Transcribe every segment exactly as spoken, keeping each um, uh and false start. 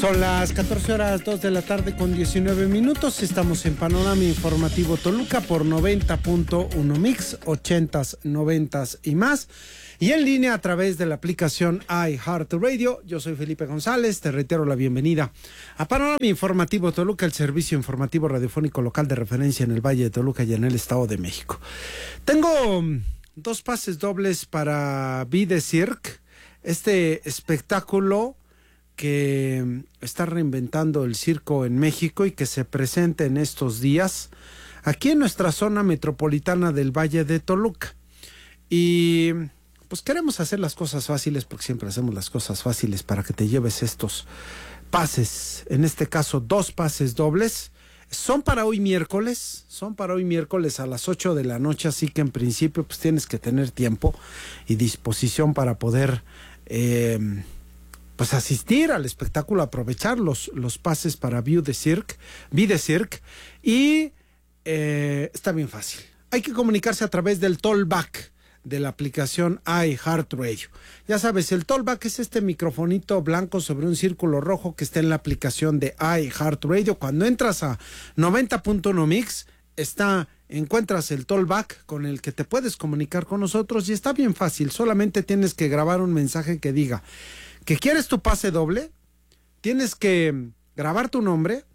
Son las catorce horas dos de la tarde con diecinueve minutos. Estamos en Panorama Informativo Toluca por noventa punto uno Mix, ochentas, noventas y más. Y en línea a través de la aplicación iHeartRadio. Yo soy Felipe González, te reitero la bienvenida a Panorama Informativo Toluca, el servicio informativo radiofónico local de referencia en el Valle de Toluca y en el Estado de México. Tengo dos pases dobles para Vie de Cirque, este espectáculo que está reinventando el circo en México y que se presenta en estos días aquí en nuestra zona metropolitana del Valle de Toluca. Y pues queremos hacer las cosas fáciles, porque siempre hacemos las cosas fáciles para que te lleves estos pases, en este caso dos pases dobles. Son para hoy miércoles, son para hoy miércoles a las ocho de la noche, así que en principio pues tienes que tener tiempo y disposición para poder eh, pues asistir al espectáculo, aprovechar los, los pases para Vie de Cirque, Vie de Cirque, y eh, está bien fácil. Hay que comunicarse a través del Tollback de la aplicación iHeartRadio. Ya sabes, el Tollback es este microfonito blanco sobre un círculo rojo que está en la aplicación de iHeartRadio. Cuando entras a noventa punto uno Mix, está, encuentras el Tollback con el que te puedes comunicar con nosotros y está bien fácil. Solamente tienes que grabar un mensaje que diga que quieres tu pase doble, tienes que grabar tu nombre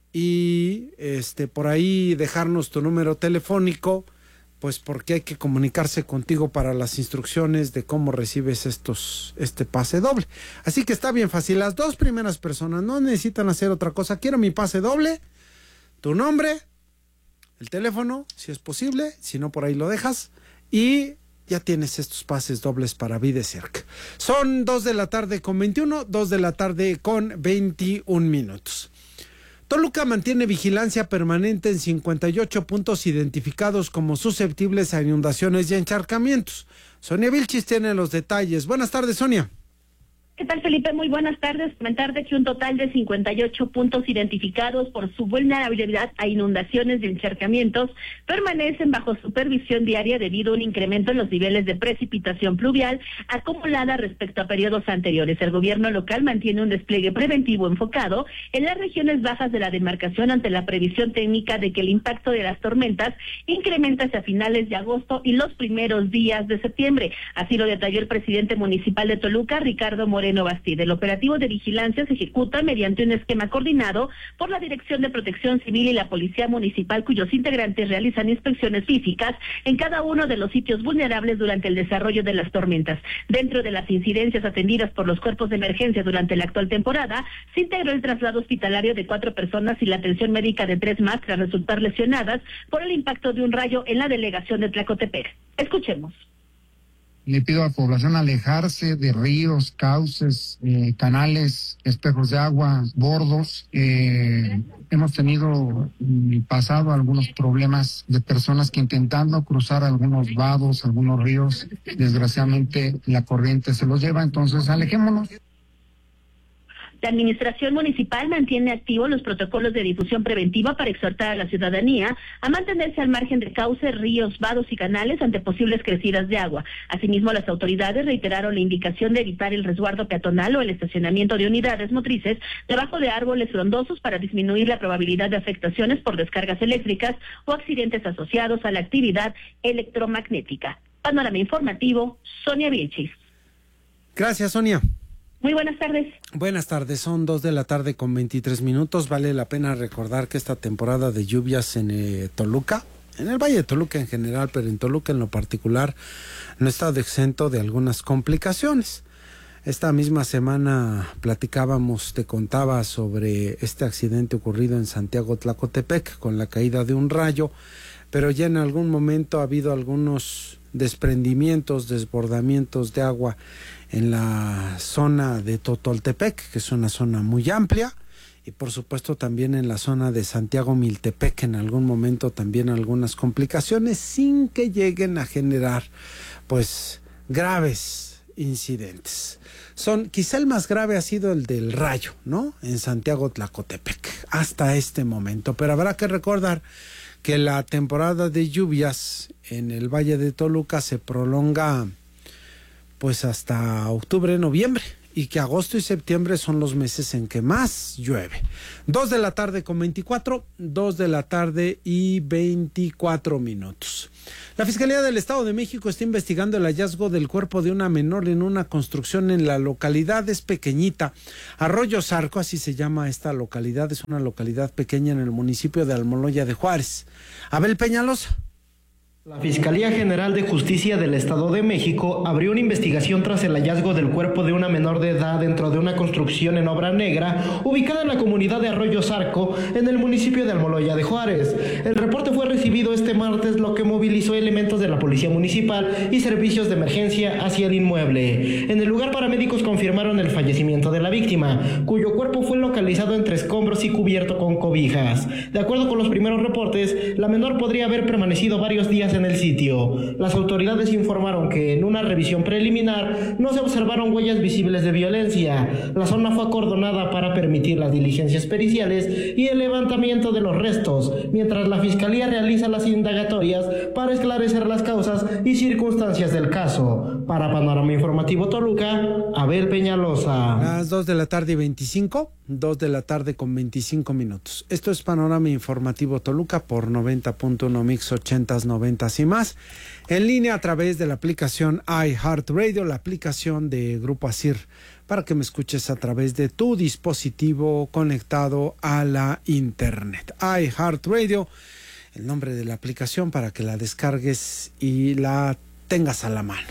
y este por ahí dejarnos tu número telefónico, pues porque hay que comunicarse contigo para las instrucciones de cómo recibes estos este pase doble. Así que está bien fácil. Las dos primeras personas no necesitan hacer otra cosa. Quiero mi pase doble, tu nombre, el teléfono, si es posible, si no por ahí lo dejas, y ya tienes estos pases dobles para Vie de Cirque. Son dos de la tarde con veintiuno, dos de la tarde con veintiún minutos. Toluca mantiene vigilancia permanente en cincuenta y ocho puntos identificados como susceptibles a inundaciones y encharcamientos. Sonia Vilchis tiene los detalles. Buenas tardes, Sonia. ¿Qué tal, Felipe? Muy buenas tardes. Comentar de que un total de cincuenta y ocho puntos identificados por su vulnerabilidad a inundaciones y encharcamientos permanecen bajo supervisión diaria debido a un incremento en los niveles de precipitación pluvial acumulada respecto a periodos anteriores. El gobierno local mantiene un despliegue preventivo enfocado en las regiones bajas de la demarcación ante la previsión técnica de que el impacto de las tormentas incrementa hacia finales de agosto y los primeros días de septiembre. Así lo detalló el presidente municipal de Toluca, Ricardo Moreno Bastida. El operativo de vigilancia se ejecuta mediante un esquema coordinado por la Dirección de Protección Civil y la Policía Municipal, cuyos integrantes realizan inspecciones físicas en cada uno de los sitios vulnerables durante el desarrollo de las tormentas. Dentro de las incidencias atendidas por los cuerpos de emergencia durante la actual temporada, se integró el traslado hospitalario de cuatro personas y la atención médica de tres más tras resultar lesionadas por el impacto de un rayo en la delegación de Tlacotepec. Escuchemos. Le pido a la población alejarse de ríos, cauces, eh, canales, espejos de agua, bordos. Eh, hemos tenido en el pasado algunos problemas de personas que intentando cruzar algunos vados, algunos ríos, desgraciadamente la corriente se los lleva, entonces alejémonos. La administración municipal mantiene activos los protocolos de difusión preventiva para exhortar a la ciudadanía a mantenerse al margen de cauces, ríos, vados y canales ante posibles crecidas de agua. Asimismo, las autoridades reiteraron la indicación de evitar el resguardo peatonal o el estacionamiento de unidades motrices debajo de árboles frondosos para disminuir la probabilidad de afectaciones por descargas eléctricas o accidentes asociados a la actividad electromagnética. Panorama informativo, Sonia Vilchis. Gracias, Sonia. Muy buenas tardes. Buenas tardes, son dos de la tarde con veintitrés minutos. Vale la pena recordar que esta temporada de lluvias en eh, Toluca, en el Valle de Toluca en general, pero en Toluca en lo particular, no ha estado exento de algunas complicaciones. Esta misma semana platicábamos, te contaba sobre este accidente ocurrido en Santiago Tlacotepec con la caída de un rayo, pero ya en algún momento ha habido algunos desprendimientos, desbordamientos de agua en la zona de Totoltepec, que es una zona muy amplia, y por supuesto también en la zona de Santiago Miltepec, en algún momento también algunas complicaciones, sin que lleguen a generar pues graves incidentes. Son, quizá el más grave ha sido el del rayo, ¿no? En Santiago Tlacotepec, hasta este momento, pero habrá que recordar que la temporada de lluvias en el Valle de Toluca se prolonga pues hasta octubre, noviembre, y que agosto y septiembre son los meses en que más llueve. Dos de la tarde con veinticuatro, dos de la tarde y veinticuatro minutos. La Fiscalía del Estado de México está investigando el hallazgo del cuerpo de una menor en una construcción en la localidad, es pequeñita, Arroyo Zarco, así se llama esta localidad, es una localidad pequeña en el municipio de Almoloya de Juárez. Abel Peñalosa. La Fiscalía General de Justicia del Estado de México abrió una investigación tras el hallazgo del cuerpo de una menor de edad dentro de una construcción en obra negra ubicada en la comunidad de Arroyo Zarco, en el municipio de Almoloya de Juárez. El reporte fue recibido este martes, lo que movilizó elementos de la Policía Municipal y servicios de emergencia hacia el inmueble. En el lugar, paramédicos confirmaron el fallecimiento de la víctima, cuyo cuerpo fue localizado entre escombros y cubierto con cobijas. De acuerdo con los primeros reportes, la menor podría haber permanecido varios días en el sitio. Las autoridades informaron que en una revisión preliminar no se observaron huellas visibles de violencia. La zona fue acordonada para permitir las diligencias periciales y el levantamiento de los restos, mientras la Fiscalía realiza las indagatorias para esclarecer las causas y circunstancias del caso. Para Panorama Informativo Toluca, Abel Peñalosa. Las dos de la tarde y veinticinco, dos de la tarde con veinticinco minutos. Esto es Panorama Informativo Toluca por noventa punto uno Mix ochentas, noventas y más. En línea a través de la aplicación iHeartRadio, la aplicación de Grupo Asir, para que me escuches a través de tu dispositivo conectado a la internet. iHeartRadio, el nombre de la aplicación para que la descargues y la tengas a la mano.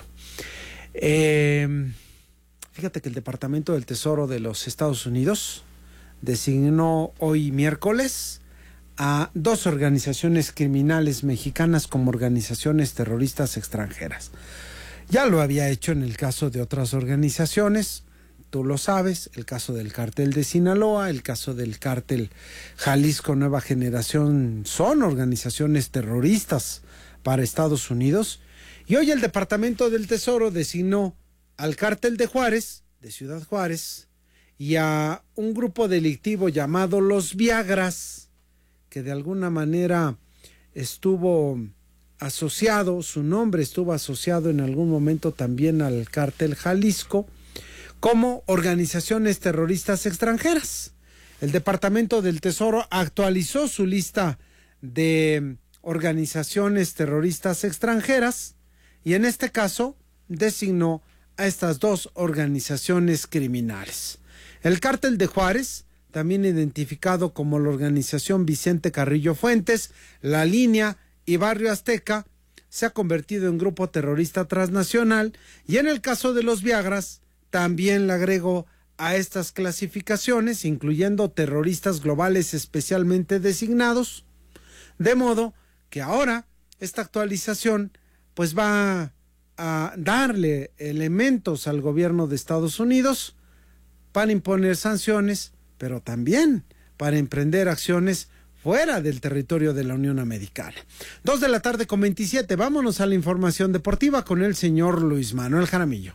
Eh, fíjate que el Departamento del Tesoro de los Estados Unidos designó hoy miércoles a dos organizaciones criminales mexicanas como organizaciones terroristas extranjeras. Ya lo había hecho en el caso de otras organizaciones, tú lo sabes, el caso del Cártel de Sinaloa, el caso del Cártel Jalisco Nueva Generación, son organizaciones terroristas para Estados Unidos. Y hoy el Departamento del Tesoro designó al Cártel de Juárez, de Ciudad Juárez, y a un grupo delictivo llamado Los Viagras, que de alguna manera estuvo asociado, su nombre estuvo asociado en algún momento también al Cártel Jalisco, como organizaciones terroristas extranjeras. El Departamento del Tesoro actualizó su lista de organizaciones terroristas extranjeras y en este caso designó a estas dos organizaciones criminales. El Cártel de Juárez, también identificado como la organización Vicente Carrillo Fuentes, La Línea y Barrio Azteca, se ha convertido en grupo terrorista transnacional, y en el caso de los Viagras también le agregó a estas clasificaciones, incluyendo terroristas globales especialmente designados, de modo que ahora esta actualización pues va a darle elementos al gobierno de Estados Unidos para imponer sanciones, pero también para emprender acciones fuera del territorio de la Unión Americana. Dos de la tarde con veintisiete, vámonos a la información deportiva con el señor Luis Manuel Jaramillo.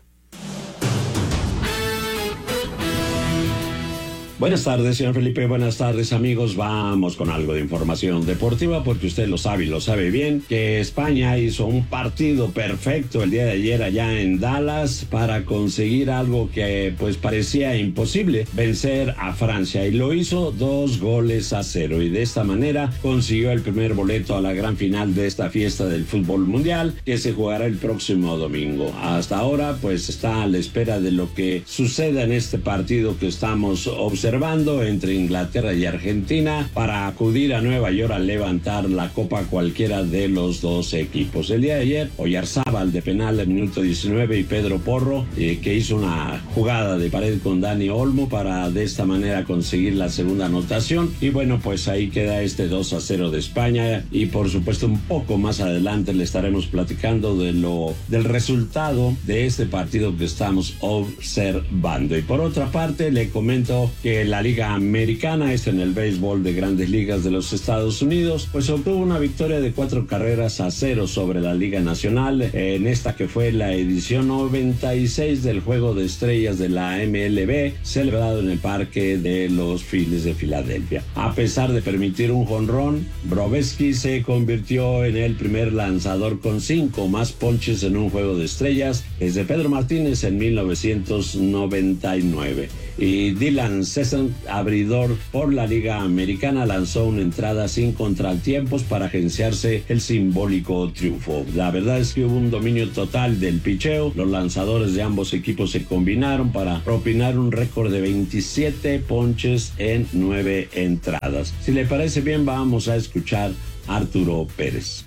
Buenas tardes, señor Felipe, buenas tardes, amigos. Vamos con algo de información deportiva porque usted lo sabe y lo sabe bien, que España hizo un partido perfecto el día de ayer allá en Dallas para conseguir algo que pues parecía imposible, vencer a Francia, y lo hizo dos goles a cero, y de esta manera consiguió el primer boleto a la gran final de esta fiesta del fútbol mundial que se jugará el próximo domingo. Hasta ahora pues está a la espera de lo que suceda en este partido que estamos observando observando entre Inglaterra y Argentina para acudir a Nueva York a levantar la copa cualquiera de los dos equipos. El día de ayer, Oyarzábal de penal al minuto diecinueve y Pedro Porro, eh, que hizo una jugada de pared con Dani Olmo para de esta manera conseguir la segunda anotación, y bueno, pues ahí queda este dos a cero de España, y por supuesto un poco más adelante le estaremos platicando de lo del resultado de este partido que estamos observando. Y por otra parte le comento que que la Liga Americana, es en el béisbol de Grandes Ligas de los Estados Unidos, pues obtuvo una victoria de cuatro carreras a cero sobre la Liga Nacional en esta que fue la edición noventa y seis del Juego de Estrellas de la M L B, celebrado en el Parque de los Phillies de Filadelfia. A pesar de permitir un jonrón, Brobesky se convirtió en el primer lanzador con cinco más ponches en un Juego de Estrellas desde Pedro Martínez en mil novecientos noventa y nueve. Y Dylan Sesson, abridor por la Liga Americana, lanzó una entrada sin contratiempos para agenciarse el simbólico triunfo. La verdad es que hubo un dominio total del picheo. Los lanzadores de ambos equipos se combinaron para propinar un récord de veintisiete ponches en nueve entradas. Si le parece bien, vamos a escuchar a Arturo Pérez.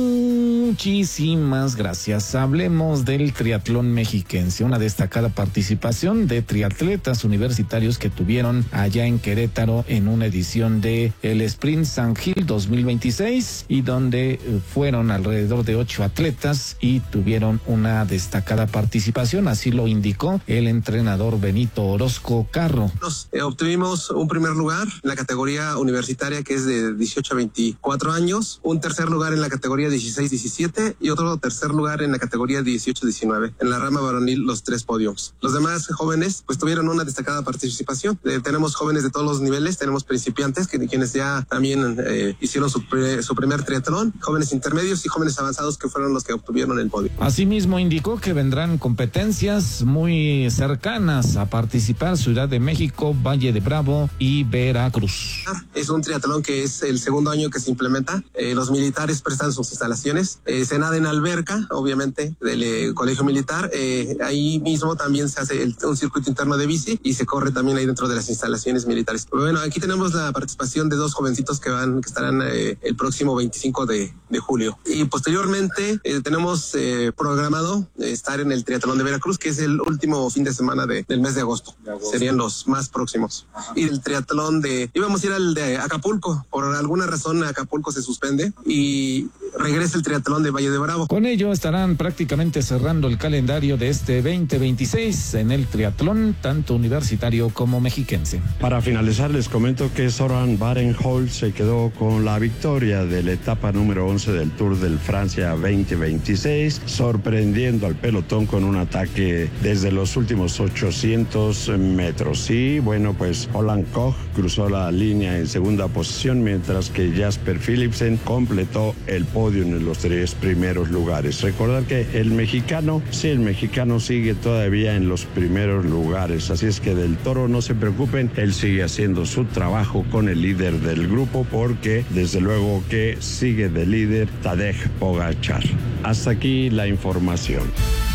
Muchísimas gracias. Hablemos del triatlón mexiquense, una destacada participación de triatletas universitarios que tuvieron allá en Querétaro en una edición de el Sprint San Gil dos mil veintiséis, y donde fueron alrededor de ocho atletas y tuvieron una destacada participación, así lo indicó el entrenador Benito Orozco Carro. Nos, eh, obtuvimos un primer lugar en la categoría universitaria, que es de dieciocho a veinticuatro años, un tercer lugar en la categoría dieciséis diecisiete y otro tercer lugar en la categoría dieciocho diecinueve. En la rama varonil, los tres podios. Los demás jóvenes pues tuvieron una destacada participación. Eh, tenemos jóvenes de todos los niveles, tenemos principiantes que, quienes ya también eh, hicieron su, pre, su primer triatlón, jóvenes intermedios y jóvenes avanzados, que fueron los que obtuvieron el podio. Asimismo indicó que vendrán competencias muy cercanas a participar: Ciudad de México, Valle de Bravo y Veracruz. Es un triatlón que es el segundo año que se implementa. Eh, los militares prestan sus instalaciones. Eh, se nada en alberca, obviamente, del eh, colegio militar. Eh, ahí mismo también se hace el, un circuito interno de bici y se corre también ahí dentro de las instalaciones militares. Bueno, aquí tenemos la participación de dos jovencitos que van, que estarán eh, el próximo veinticinco de julio. Y posteriormente eh, tenemos eh, programado eh, estar en el triatlón de Veracruz, que es el último fin de semana de, del mes de agosto. de agosto. Serían los más próximos. Ajá. Y el triatlón de, íbamos a ir al de Acapulco, por alguna razón Acapulco se suspende y regresa el triatlón de Valle de Bravo. Con ello estarán prácticamente cerrando el calendario de este veinte veintiséis en el triatlón, tanto universitario como mexiquense. Para finalizar, les comento que Soran Barenholtz se quedó con la victoria de la etapa número once del Tour del Francia veinte veintiséis, sorprendiendo al pelotón con un ataque desde los últimos ochocientos metros. Y bueno, pues Roland Koch cruzó la línea en segunda posición, mientras que Jasper Philipsen completó el podio en los tres primeros lugares. Recordar que el mexicano, sí, el mexicano sigue todavía en los primeros lugares, así es que del Toro no se preocupen, él sigue haciendo su trabajo con el líder del grupo, porque desde luego que sigue de líder Tadej Pogačar. Hasta aquí la información.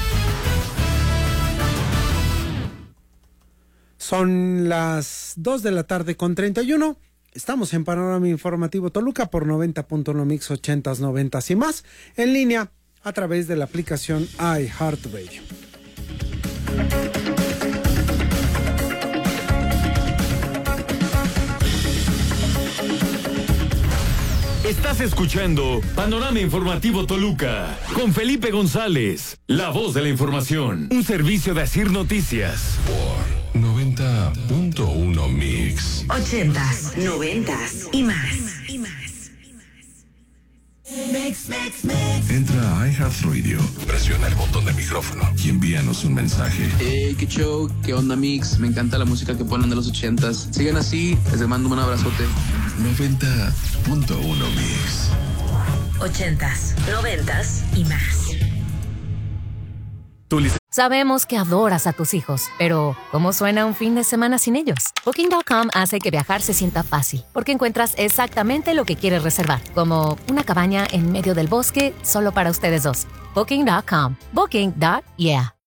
Son las dos de la tarde con treinta y uno. Estamos en Panorama Informativo Toluca por noventa punto uno Mix ochentas, noventas y más, en línea a través de la aplicación iHeartRadio. Estás escuchando Panorama Informativo Toluca con Felipe González, la voz de la información, un servicio de Asir Noticias. Por noventa punto uno Mix. Ochentas, noventas y más. Y más. Mix, mix, mix. Entra a iHeartRadio, presiona el botón de micrófono y envíanos un mensaje. Hey, qué show, qué onda, Mix. Me encanta la música que ponen de los ochentas. Sigan así, les mando un abrazote. noventa punto uno Mix. Ochentas, noventas y más. Sabemos que adoras a tus hijos, pero ¿cómo suena un fin de semana sin ellos? Booking punto com hace que viajar se sienta fácil, porque encuentras exactamente lo que quieres reservar, como una cabaña en medio del bosque solo para ustedes dos. Booking punto com. Booking. Yeah.